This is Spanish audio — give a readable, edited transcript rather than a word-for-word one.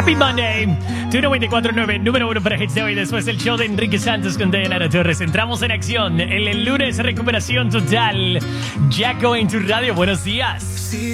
Happy Monday. Tu 94.9, número uno para hits de hoy. Después del show de Enrique Santos con Dayanara Torres. Entramos en acción. El lunes, recuperación total. Jaco en tu radio. Buenos días.